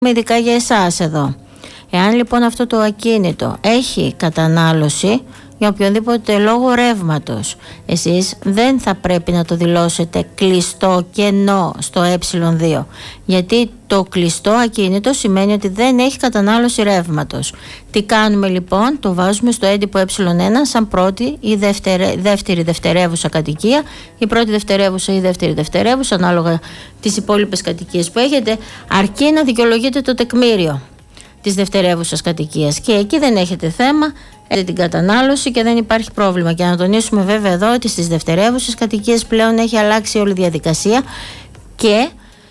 ειδικά για εσάς εδώ. Εάν λοιπόν αυτό το ακίνητο έχει κατανάλωση για οποιονδήποτε λόγο ρεύματος, εσείς δεν θα πρέπει να το δηλώσετε κλειστό κενό στο ε2, γιατί το κλειστό ακίνητο σημαίνει ότι δεν έχει κατανάλωση ρεύματος. Τι κάνουμε λοιπόν? Το βάζουμε στο έντυπο ε1 σαν πρώτη ή δεύτερη δευτερεύουσα κατοικία, η πρώτη δευτερεύουσα ή δεύτερη δευτερεύουσα, ανάλογα τις υπόλοιπες κατοικίες που έχετε, αρκεί να δικαιολογείτε το τεκμήριο της δευτερεύουσας κατοικίας, και εκεί δεν έχετε θέμα, έχετε την κατανάλωση και δεν υπάρχει πρόβλημα. Και να τονίσουμε βέβαια εδώ ότι στις δευτερεύουσες κατοικίες πλέον έχει αλλάξει όλη η διαδικασία και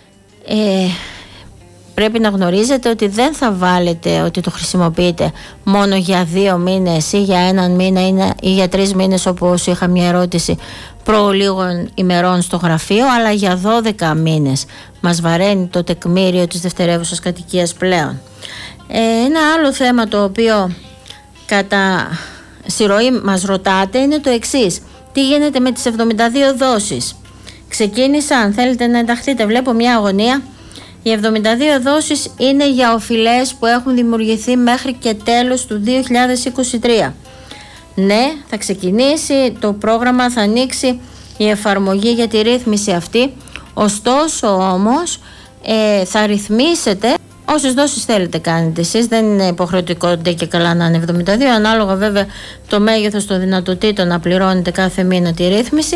πρέπει να γνωρίζετε ότι δεν θα βάλετε ότι το χρησιμοποιείτε μόνο για 2 μήνες ή για 1 μήνα ή για 3 μήνες, όπως είχα μια ερώτηση προ λίγων ημερών στο γραφείο, αλλά για 12 μήνες μας βαραίνει το τεκμήριο της δευτερεύουσας κατοικίας πλέον. Ένα άλλο θέμα το οποίο κατά συρροή μας ρωτάτε είναι το εξής: τι γίνεται με τις 72 δόσεις? Ξεκίνησαν, θέλετε να ενταχθείτε? Βλέπω μια αγωνία. Οι 72 δόσεις είναι για οφειλές που έχουν δημιουργηθεί μέχρι και τέλος του 2023. Ναι, θα ξεκινήσει το πρόγραμμα, θα ανοίξει η εφαρμογή για τη ρύθμιση αυτή. Ωστόσο όμως θα ρυθμίσετε όσες δόσεις θέλετε κάνετε εσείς, δεν είναι υποχρεωτικό και καλά να είναι 72, ανάλογα βέβαια το μέγεθος των δυνατοτήτων να πληρώνετε κάθε μήνα τη ρύθμιση.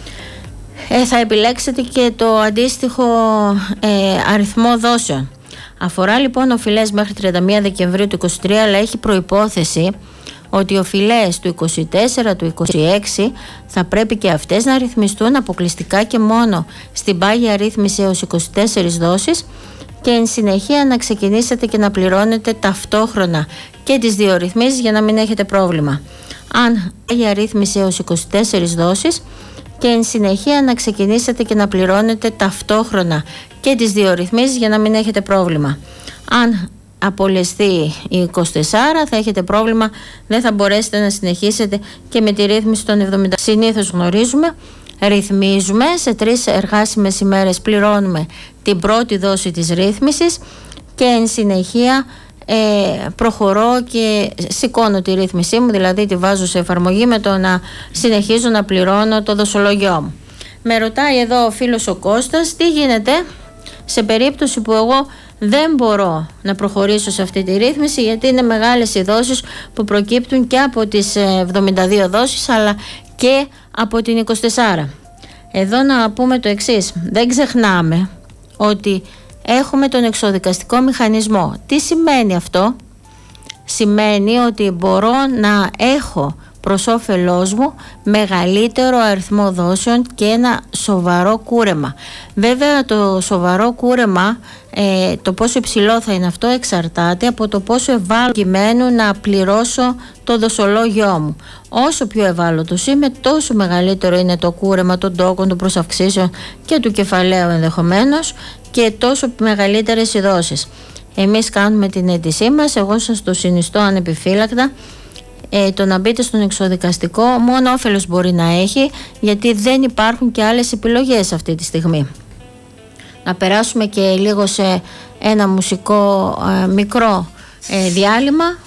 Θα επιλέξετε και το αντίστοιχο αριθμό δόσεων. Αφορά λοιπόν οφειλές μέχρι 31 Δεκεμβρίου του 2023, αλλά έχει προϋπόθεση ότι οι οφειλές του 24, του 26 θα πρέπει και αυτές να ρυθμιστούν αποκλειστικά και μόνο στην πάγια ρύθμιση έως 24 δόσεις, και εν συνεχεία να ξεκινήσετε και να πληρώνετε ταυτόχρονα και τις δύο ρυθμίσεις για να μην έχετε πρόβλημα. Αν πάγια ρύθμιση έως 24 δόσεις και εν συνεχεία να ξεκινήσετε και να πληρώνετε ταυτόχρονα και τις δύο ρυθμίσεις για να μην έχετε πρόβλημα. Αν απολεστεί η 24 θα έχετε πρόβλημα, δεν θα μπορέσετε να συνεχίσετε και με τη ρύθμιση των 70. Συνήθως γνωρίζουμε, ρυθμίζουμε σε 3 εργάσιμες ημέρες, πληρώνουμε την πρώτη δόση της ρύθμισης και εν συνεχεία προχωρώ και σηκώνω τη ρύθμισή μου, δηλαδή τη βάζω σε εφαρμογή με το να συνεχίζω να πληρώνω το δοσολόγιο μου. Με ρωτάει εδώ ο φίλος ο Κώστας, τι γίνεται σε περίπτωση που εγώ δεν μπορώ να προχωρήσω σε αυτή τη ρύθμιση, γιατί είναι μεγάλες οι δόσεις που προκύπτουν και από τις 72 δόσεις αλλά και από την 24. Εδώ να πούμε το εξής: δεν ξεχνάμε ότι έχουμε τον εξοδικαστικό μηχανισμό. Τι σημαίνει αυτό? Σημαίνει ότι μπορώ να έχω προς όφελός μου μεγαλύτερο αριθμό δόσεων και ένα σοβαρό κούρεμα. Βέβαια το σοβαρό κούρεμα, το πόσο υψηλό θα είναι αυτό εξαρτάται από το πόσο ευάλωτο κειμένου να πληρώσω το δοσολόγιό μου. Όσο πιο ευάλωτος είμαι, τόσο μεγαλύτερο είναι το κούρεμα των τόκων, των προσαυξήσεων και του κεφαλαίου ενδεχομένως, και τόσο μεγαλύτερες οι δόσεις. Εμείς κάνουμε την αίτησή μας, εγώ σας το συνιστώ ανεπιφύλακτα. Το να μπείτε στον εξοδικαστικό μόνο όφελος μπορεί να έχει, γιατί δεν υπάρχουν και άλλες επιλογές αυτή τη στιγμή. Να περάσουμε και λίγο σε ένα μουσικό μικρό διάλειμμα